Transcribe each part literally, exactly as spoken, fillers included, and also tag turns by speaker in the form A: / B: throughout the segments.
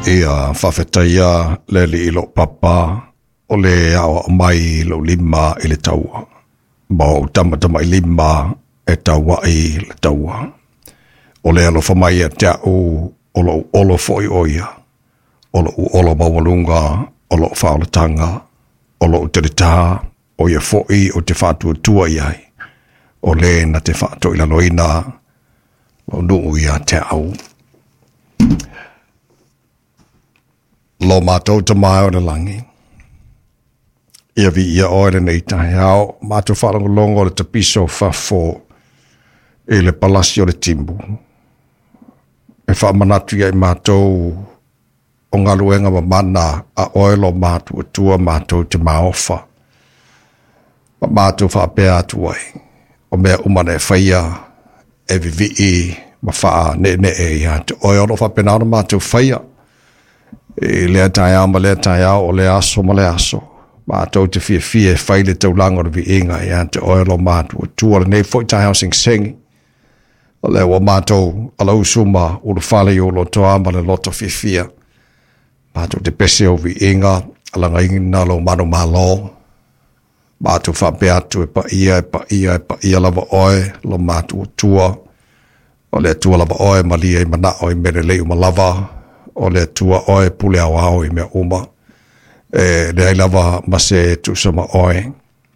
A: Ia whawhetaia le li ilo papa o le awa mai lo lima i le taua. Mau tamatama i lima e taua i le taua. O le alo whamai a te au o lo olo foi oia. O lo olo mawalunga, o lo whaalatanga, o lo te rita, o ia foi o te whātua tua iai. O le na te whātua ila loina, lo nuu ia te au. Lo mātou te mai o le langi. Ia vi ia oere nei tahi au, mātou wharango longo le te piso whafo e le palasi o le timbu. E whamanatu ia i mātou o ngā luenga ma mana a oelo mātou atua mātou te maofa. Ma mātou whapea atu ai. O mea umane e whaia e vi vi i ma wha ne ne e ia. Te oelo whapena ona mātou whaia. E lea tai au ma lea tai au o le aso ma le aso. Mātou te fie fie whaile tau langor vi inga ia te oelo mātou atua le nei fwoi tai au sing sengi. O le wa mātou ala usuma ulu whale o lo toa ma le loto fie fie. Mātou te pese o vi inga ala ngai ngina lo manu malo. Mātou whapea atu e pa ia e pa ia e pa ia lava oe lo mātou atua. O le atua lava oe ma lia i mana oe mere leu ma lava. O le atua oe pule au au i mea uma. E le ai lava mase tu sama oe.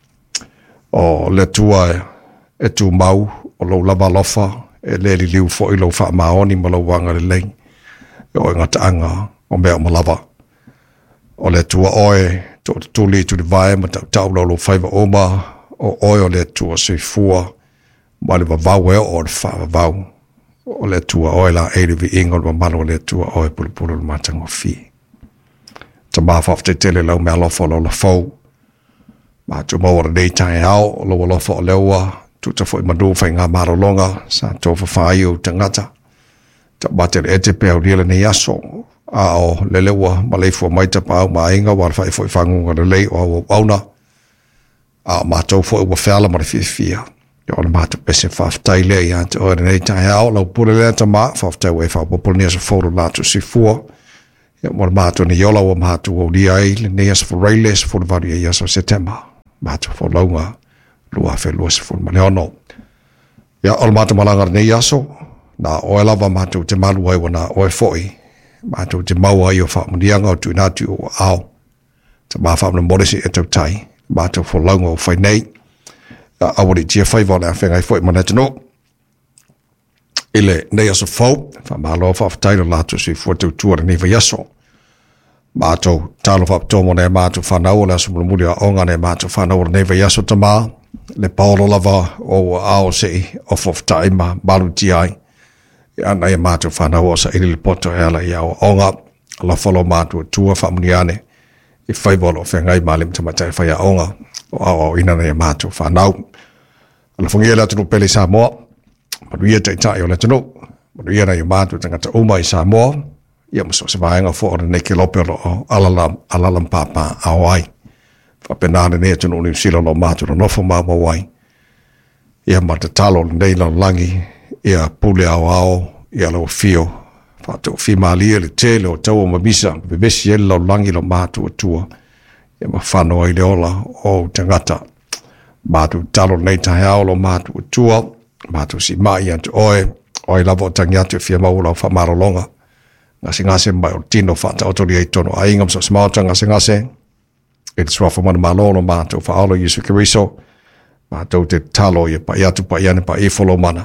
A: O le atua e tu mau o lo lava lofa. E le li liu fo i lo wha maoni ma lo wanga le leng. E oe ngata anga o mea ma lava. O le atua oe to te tuli tu le vae ma tau tau lo lo whaiva oma. O oe o le atua se fua. Ma le vavau e o le wha vavau. O le tua oe la eiri vi ingo wa malo le tua oe pulu pulu le matang o fi. Ta mawhaf te tele lau mea lofa lo la fau. Ma tu mawara nei tai au, lo wa lofa o leua, tu ta fwoi madu fai ngā maro longa, sa tofa whai o tangata. Ta bate le ete peo rile nei aso, a o le leua, ma leifua maita pa au ma inga, wa fai fwoi whangunga le lei o au auna. A ma tau fwoi wa whiala ma le fia fia. Ia ona mātou pese whaftai lea i ante oere nei tahi au, lau pule lea ta mā, whaftai wei whapopolo nia sa whoro lātou si fua. Ia mora mātou ni yola wa mātou o lia ei, le nia sa whareile sa whoro varu ia sa setema. Mātou wholaunga, lua whe lua sa whoro mane ono. Ia ola mātou malanga nei aso, na oe lava mātou te malu ai wana oe foi. Mātou te maua i o whamunianga o tuinatu o au. Ta mā whamuna moresi e tau tai, mātou wholaunga o whai nei. Uh, awari tia whaiva le awhengai fwoi mana tino. Ile nei aso fau, wha mahalo whawhatailo lātou si fuatau tuara ni vai aso. Mātou tālo whapatomo nei mātou whanau le aso mulamuli a onga nei mātou whanau nei vai aso tamā. Le paolo lava o ao sei o whawhatai ma malu ti ai. Ia nei mātou whanau o sa ili le poto e ala i ao onga. La whalo mātou tua whamuniane. I whaiva lo whengai malim tamatai whai a onga. O ao ina nei mātou whanau. Ala whangia la tunu pele Samoa. Manuia te itai o la tunu. Manuia nei mātou tangata uma i Samoa. Ia maso se vaenga fo ora nei ke lope o alalam, alalam papa ao ai. Whapenane nei tunu ni sila lo mātou no nofo mā mawai. Ia mata talo nei lo langi. Ia pule ao ao. Ia lo fio. Whatou fi maalia le tele o tau o mamisa. Bebesi ele lo langi lo mātou atua. Ia ma whanau i leola o tangata. Mātou talo nei tahi au lo mātou atua. Mātou si mai atu oe. Oe lava o tangi atu fia maula o whamaro longa. Ngase ngase mai o tino whata otori ei tono. A ingam sa smauta ngase ngase. E te swafa mana malono mātou whaalo Yesu Kiriso. Mātou te talo i pa i atu pa i ane pa i folo mana.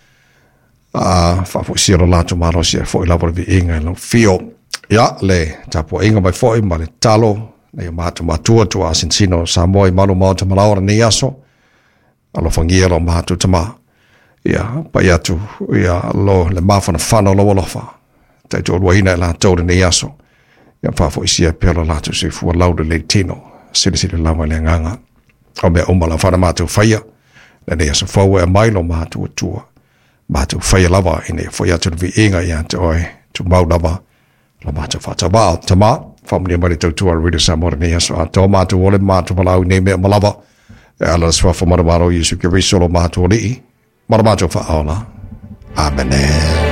A: Uh, Whafo siaro lātou maro si e fo i lava vi inga i lau fio. Ia le tapo inga mai fo i ma le talo. Nei mātou mātua tua asinsino Samoa i manu mātou malaora ni aso. Alo whangia lo mātou tama. Ia, pai atu, ia lo le mawhana whana lo alofa. Tai tō ruahina i la tōre ni aso. Ia whafo isia pēlo lātou si fua laude le tino. Siri siri lawa le nganga. O mea umala whana mātou whaia. Le nei aso whaua e mailo mātou tua. Mātou whaia lava i nei whaia tūru vi inga i ante oe. Tu mau lava. La mātou whatawā tama. Whamuni mare tau tua rida Samoa ni aso a tō mātou ole mātou malau nei mea malava. E ala swafa maramaro Yesu Kiriso lo mātou li. Maramātou wha aola. Amen.